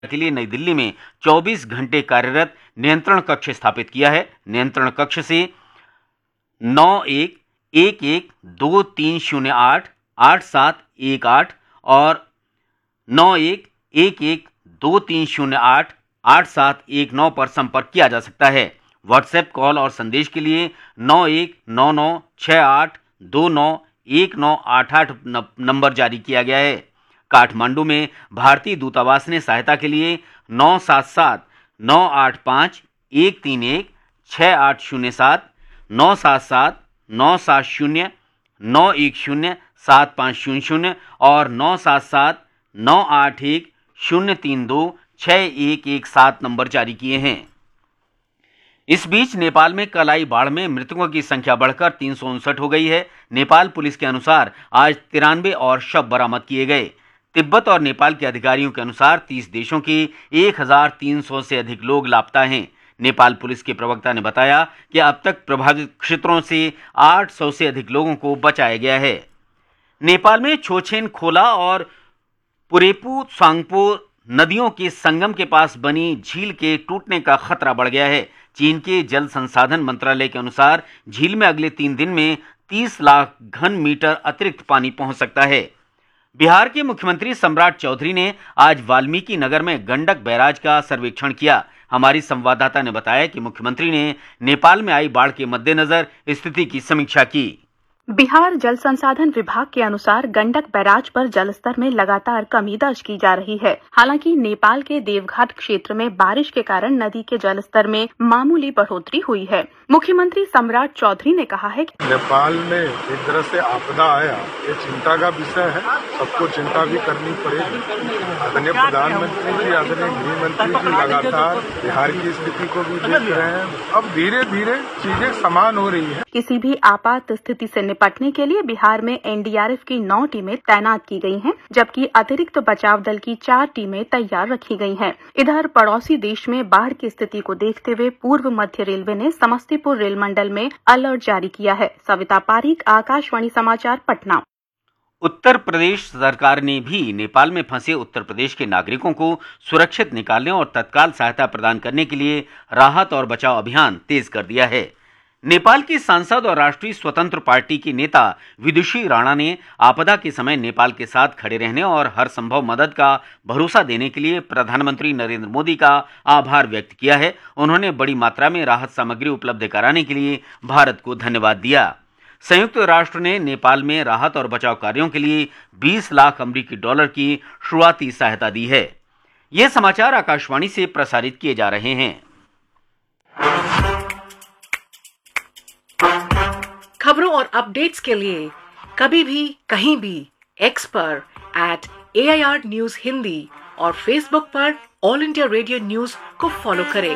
के लिए नई दिल्ली में 24 घंटे कार्यरत नियंत्रण कक्ष स्थापित किया है। नियंत्रण कक्ष से 911123088718 और 911123088719 पर संपर्क किया जा सकता है। व्हाट्सएप कॉल और संदेश के लिए 919968291988 नंबर जारी किया गया है। काठमांडू में भारतीय दूतावास ने सहायता के लिए 977-985-131-6807, 977-970-910-7500 और 977-981-032-6117 नंबर जारी किए हैं। इस बीच नेपाल में कल आई बाढ़ में मृतकों की संख्या बढ़कर 359 हो गई है। नेपाल पुलिस के अनुसार आज 93 और शव बरामद किए गए। तिब्बत और नेपाल के अधिकारियों के अनुसार 30 देशों के 1300 से अधिक लोग लापता हैं। नेपाल पुलिस के प्रवक्ता ने बताया कि अब तक प्रभावित क्षेत्रों से 800 से अधिक लोगों को बचाया गया है। नेपाल में छोछेन खोला और पुरेपू सांगपो नदियों के संगम के पास बनी झील के टूटने का खतरा बढ़ गया है। चीन के जल संसाधन मंत्रालय के अनुसार झील में अगले 3 दिन में 30 लाख घन मीटर अतिरिक्त पानी पहुंच सकता है। बिहार के मुख्यमंत्री सम्राट चौधरी ने आज वाल्मीकि नगर में गंडक बैराज का सर्वेक्षण किया। हमारी संवाददाता ने बताया कि मुख्यमंत्री ने नेपाल में आई बाढ़ के मद्देनजर स्थिति की समीक्षा की। बिहार जल संसाधन विभाग के अनुसार गंडक बैराज पर जलस्तर में लगातार कमी दर्ज की जा रही है। हालांकि नेपाल के देवघाट क्षेत्र में बारिश के कारण नदी के जलस्तर में मामूली बढ़ोतरी हुई है। मुख्यमंत्री सम्राट चौधरी ने कहा है कि नेपाल में एक तरह से आपदा आया, ये चिंता का विषय है। सबको चिंता भी करनी पड़ेगी। आदरणीय प्रधानमंत्री जी, आदरणीय गृह मंत्री जी लगातार बिहार की स्थिति को भी देख रहे हैं। अब धीरे धीरे चीजें समान हो रही है। किसी भी आपात स्थिति से निपटने के लिए बिहार में एनडीआरएफ की 9 टीमें तैनात की गई हैं, जबकि अतिरिक्त बचाव दल की 4 टीमें तैयार रखी गई हैं। इधर पड़ोसी देश में बाढ़ की स्थिति को देखते हुए पूर्व मध्य रेलवे ने समस्तीपुर रेल मंडल में अलर्ट जारी किया है। सविता पारीक, आकाशवाणी समाचार, पटना। उत्तर प्रदेश सरकार ने भी नेपाल में फंसे उत्तर प्रदेश के नागरिकों को सुरक्षित निकालने और तत्काल सहायता प्रदान करने के लिए राहत और बचाव अभियान तेज कर दिया है। नेपाल की सांसद और राष्ट्रीय स्वतंत्र पार्टी की नेता विदुषी राणा ने आपदा के समय नेपाल के साथ खड़े रहने और हर संभव मदद का भरोसा देने के लिए प्रधानमंत्री नरेंद्र मोदी का आभार व्यक्त किया है। उन्होंने बड़ी मात्रा में राहत सामग्री उपलब्ध कराने के लिए भारत को धन्यवाद दिया। संयुक्त राष्ट्र ने नेपाल में राहत और बचाव कार्यों के लिए 20 लाख अमेरिकी डॉलर की शुरुआती सहायता दी है। ये समाचार आकाशवाणी से प्रसारित किए जा रहे हैं। खबरों और अपडेट्स के लिए कभी भी कहीं भी एक्स पर @AIR News हिंदी और फेसबुक पर ऑल इंडिया रेडियो न्यूज को फॉलो करें।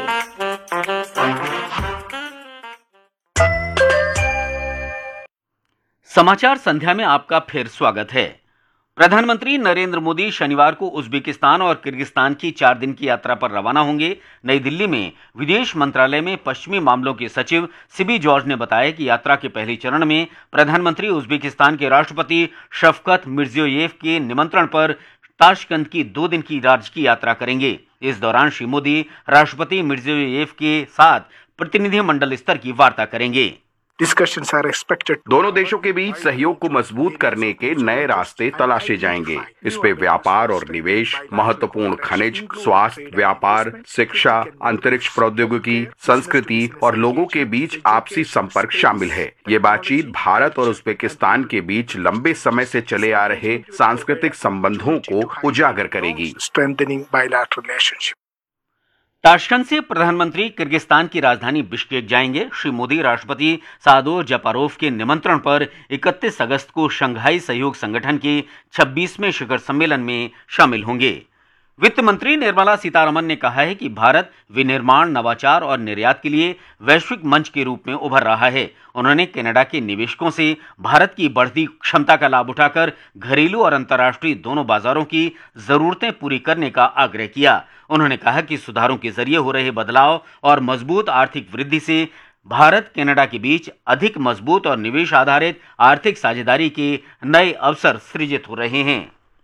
समाचार संध्या में आपका फिर स्वागत है। प्रधानमंत्री नरेंद्र मोदी शनिवार को उज्बेकिस्तान और किर्गिस्तान की 4 दिन की यात्रा पर रवाना होंगे। नई दिल्ली में विदेश मंत्रालय में पश्चिमी मामलों के सचिव सिबी जॉर्ज ने बताया कि यात्रा के पहले चरण में प्रधानमंत्री उज्बेकिस्तान के राष्ट्रपति शफकत मिर्जियोयेव के निमंत्रण पर ताशकंद की 2 दिन की राज्य की यात्रा करेंगे। इस दौरान श्री मोदी राष्ट्रपति मिर्जियोयेव के साथ प्रतिनिधिमंडल स्तर की वार्ता करेंगे। Discussions are expected. दोनों देशों के बीच सहयोग को मजबूत करने के नए रास्ते तलाशे जाएंगे। इस पे व्यापार और निवेश, महत्वपूर्ण खनिज, स्वास्थ्य, व्यापार, शिक्षा, अंतरिक्ष प्रौद्योगिकी, संस्कृति और लोगों के बीच आपसी संपर्क शामिल है। ये बातचीत भारत और उज्बेकिस्तान के बीच लंबे समय से चले आ रहे सांस्कृतिक संबंधों को उजागर करेगी। Strengthening bilateral relationship. ताशकंद से प्रधानमंत्री किर्गिस्तान की राजधानी बिश्केक जाएंगे। श्री मोदी राष्ट्रपति सादोर जापारोव के निमंत्रण पर 31 अगस्त को शंघाई सहयोग संगठन के 26वें शिखर सम्मेलन में शामिल होंगे। वित्त मंत्री निर्मला सीतारमण ने कहा है कि भारत विनिर्माण, नवाचार और निर्यात के लिए वैश्विक मंच के रूप में उभर रहा है। उन्होंने कनाडा के निवेशकों से भारत की बढ़ती क्षमता का लाभ उठाकर घरेलू और अंतर्राष्ट्रीय दोनों बाजारों की जरूरतें पूरी करने का आग्रह किया। उन्होंने कहा कि सुधारों के जरिए हो रहे बदलाव और मजबूत आर्थिक वृद्धि से भारत कनाडा के बीच अधिक मजबूत और निवेश आधारित आर्थिक साझेदारी के नए अवसर सृजित हो रहे हैं।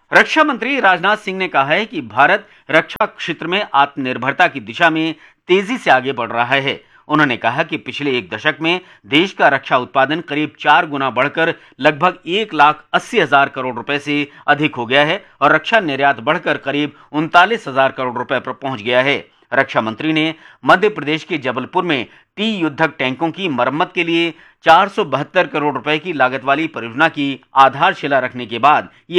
रक्षा मंत्री राजनाथ सिंह ने कहा है कि भारत रक्षा क्षेत्र में आत्मनिर्भरता की दिशा में तेजी से आगे बढ़ रहा है। उन्होंने कहा कि पिछले एक दशक में देश का रक्षा उत्पादन करीब 4 गुना बढ़कर लगभग 1,80,000 करोड़ रुपए से अधिक हो गया है और रक्षा निर्यात बढ़कर करीब 39,000 करोड़ रुपए पर पहुंच गया है। रक्षा मंत्री ने मध्य प्रदेश के जबलपुर में टी युद्धक टैंकों की मरम्मत के लिए 472 करोड़ रुपए की लागत वाली परियोजना की आधारशिला रखने के बाद ये